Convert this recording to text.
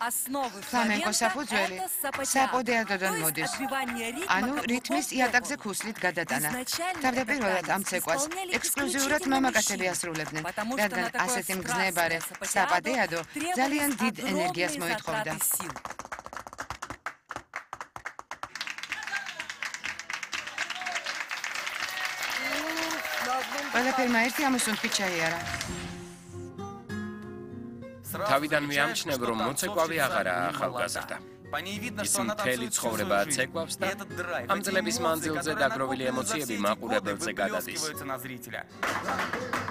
ფლამენკოს საფუძველი საპოდეატოდან მოდის. ანუ რითმის იატაკზე ქუსლით გადატანა. თავდაპირველად ამ ცეკვას ექსკლუზიურად მამაკაცები ასრულებდნენ, რადგან ასეთი მგზნებარე საპოდეატო ძალიან დიდ ენერგიას მოითხოვდა. ყველაფერმა ერთი ამოსუნთქით ჩაიარა. თავიდან მიამჩნევ, რომ მოცეკვავი აღარაა ახალგაზრდა. ის მთელი ცხოვრება ცეკვავს და ამ წლების მანძილზე დაგროვილი ემოციები მაყურებელზე გადადის.